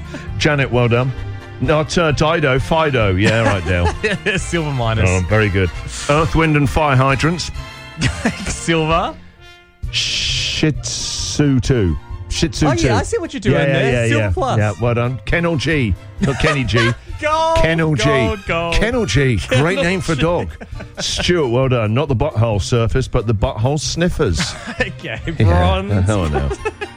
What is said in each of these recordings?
Janet, well done. Not Dido, Fido. Yeah, right, Dale. Silver minus. Oh, very good. Earth, Wind and Fire hydrants. Silver. Shih Tzu 2. Shih Tzu 2. Oh, yeah, I see what you're doing there. Silver plus. Yeah, well done. Kennel G. Not Kenny G. Gold, Kennel G. gold. Kennel G. Great name for a dog. Stuart, well done. Not the butthole surface, but the butthole sniffers. Okay, bronze. Yeah. Oh, no.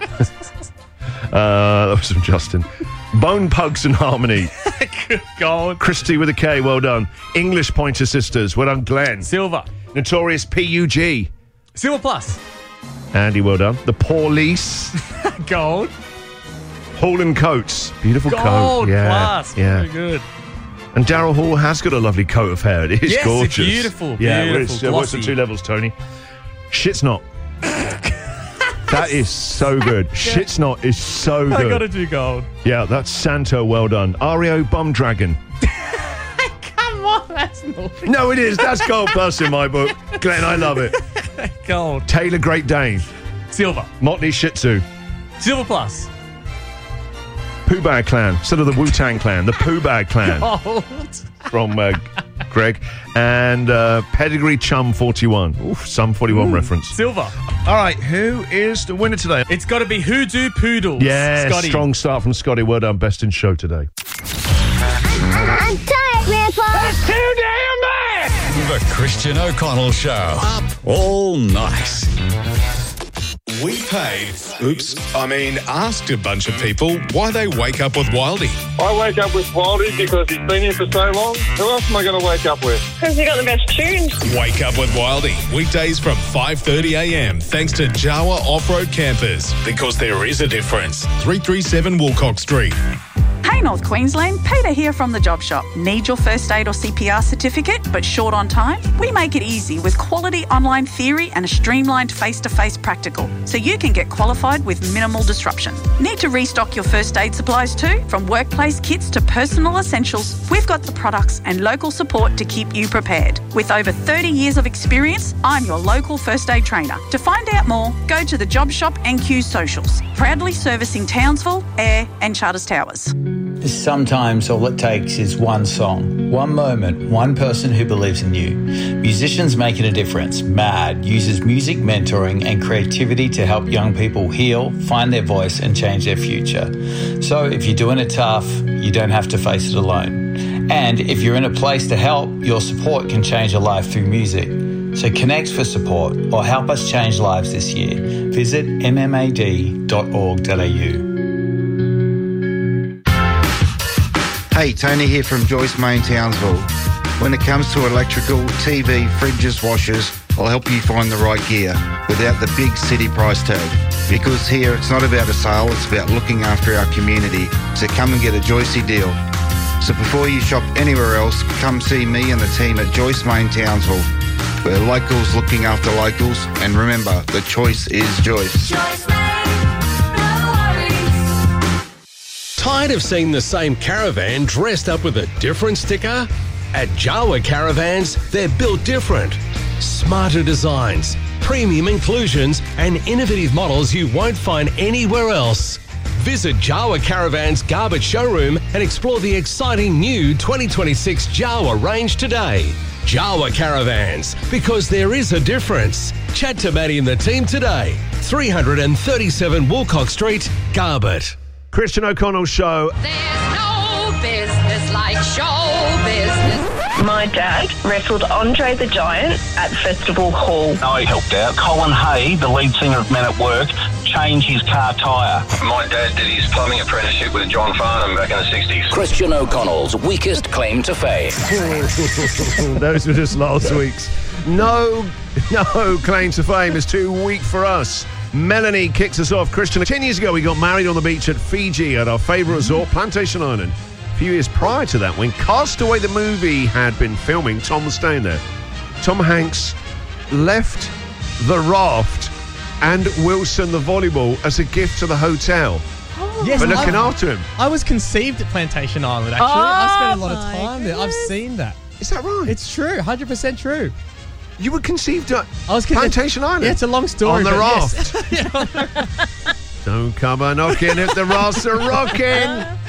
That was from Justin. Bone Pugs and Harmony. Gold. Christy with a K, well done. English Pointer Sisters, well done. Glenn. Silver. Notorious PUG. Silver plus. Andy, well done. The Police. Gold. Hall and Coates. Beautiful Gold coat. Yeah, plus. yeah. Very good. And Daryl Hall has got a lovely coat of hair. It is Yes, gorgeous. it's beautiful. Yeah, Beautiful, what's the glossy. 2 levels, Tony? Shit's not. That is so good. Shit's not is so good. I gotta do gold. Yeah, that's Santo, well done. Ario Bum Dragon. Come on, that's not No, it is. That's gold plus in my book. Glenn, I love it. gold. Taylor Great Dane. Silver. Motley Shih Tzu. Silver plus. Pooh Bag Clan. Instead of the Wu-Tang Clan. The Pooh Bag Clan. Gold. From Greg. And Pedigree Chum 41. Oof, some 41 reference. Silver. All right, who is the winner today? It's got to be Hoodoo Poodles. Yeah, Scotty. strong start from Scotty. Well done, best in show today. I'm tired, Grandpa. That's too damn bad! The Christian O'Connell Show. Up all night. We asked a bunch of people why they wake up with Wildy. I wake up with Wildy because he's been here for so long. Who else am I going to wake up with? Because you got the best tunes. Wake up with Wildy. Weekdays from 5:30 a.m. thanks to Jawa Off-Road Campers. Because there is a difference. 337 Woolcock Street. Hey North Queensland, Peter here from the Job Shop. Need your first aid or CPR certificate but short on time? We make it easy with quality online theory and a streamlined face-to-face practical so you can get qualified with minimal disruption. Need to restock your first aid supplies too? From workplace kits to personal essentials, we've got the products and local support to keep you prepared. With over 30 years of experience, I'm your local first aid trainer. To find out more, go to the Job Shop NQ socials. Proudly servicing Townsville, Ayr and Charters Towers. Sometimes all it takes is one song, one moment, one person who believes in you. Musicians Making a Difference, MAD, uses music mentoring and creativity to help young people heal, find their voice and change their future. So if you're doing it tough, you don't have to face it alone. And if you're in a place to help, your support can change a life through music. So connect for support or help us change lives this year. Visit mmad.org.au. Hey, Tony here from Joyce Main Townsville. When it comes to electrical, TV, fridges, washers, I'll help you find the right gear without the big city price tag. Because here it's not about a sale, it's about looking after our community. So come and get a Joycey deal. So before you shop anywhere else, come see me and the team at Joyce Main Townsville. We're locals looking after locals, and remember, the choice is Joyce. Tired of seeing the same caravan dressed up with a different sticker? At Jawa Caravans, they're built different. Smarter designs, premium inclusions, and innovative models you won't find anywhere else. Visit Jawa Caravans Garbage Showroom and explore the exciting new 2026 Jawa range today. Jawa Caravans, because there is a difference. Chat to Maddie and the team today. 337 Woolcock Street, Garbett. Christian O'Connell Show. There's no business like show business. My dad wrestled Andre the Giant at Festival Hall. I helped out. Colin Hay, the lead singer of Men at Work, changed his car tyre. My dad did his plumbing apprenticeship with John Farnham back in the 60s. Christian O'Connell's weakest claim to fame. Those were just last week's. No claim to fame is too weak for us. Melanie kicks us off. Christian, 10 years ago we got married on the beach at Fiji at our favourite resort, Plantation Island. A few years prior to that, when Castaway the movie had been filming, Tom was staying there. Tom Hanks left the raft and Wilson the volleyball as a gift to the hotel. Yes, for looking after him. I was conceived at Plantation Island, actually. I spent a lot of time there. I've seen that. Is that right? It's true, 100% true. You were conceived at Plantation Island? Yeah, it's a long story. On the raft. Yes. Don't come a knocking if the rafts are rocking.